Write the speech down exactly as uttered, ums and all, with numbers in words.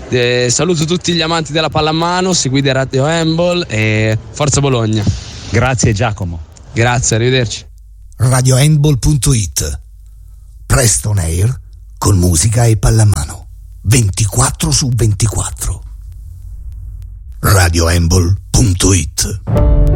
Eh, saluto tutti gli amanti della pallamano, seguite Radio Handball e Forza Bologna. Grazie Giacomo. Grazie, arrivederci. radio handball punto it. Presto on air con musica e pallamano ventiquattro su ventiquattro. radio handball punto it.